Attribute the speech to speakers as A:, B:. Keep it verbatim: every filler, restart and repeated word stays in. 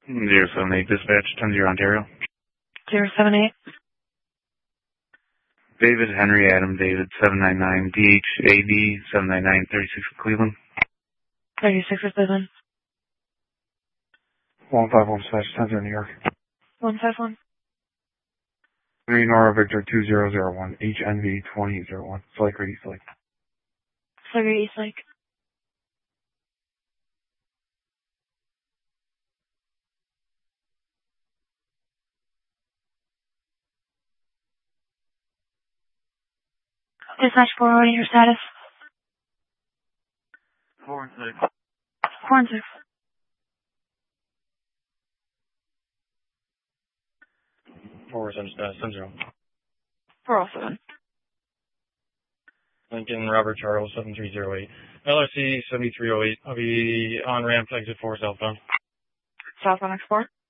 A: zero seven eight dispatch, ten zero Ontario.
B: zero seven eight.
A: David Henry Adam David seven nine nine D H A D seven nine nine thirty-six Cleveland.
B: thirty-six for Cleveland.
C: one five one dispatch, ten zero New York.
B: one five one.
C: three Nora Victor two zero zero one, H N V twenty zero one, Flaker East Lake.
B: Flaker East Lake. Dispatch forwarding your status.
A: Four and six.
B: Four and six.
D: Four seven uh, seven zero.
B: Four oh seven.
D: Lincoln Robert Charles seven three zero eight. L R C seventy three oh eight. I'll be on ramp exit four southbound.
B: Southbound X four.